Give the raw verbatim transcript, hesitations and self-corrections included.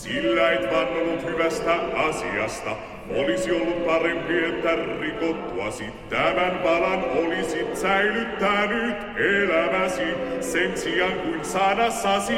Sillä et vannonut hyvästä asiasta. Olisi ollut parempi, että rikottuasi tämän palan olisit säilyttänyt elämäsi sen sijaan kuin sanassasi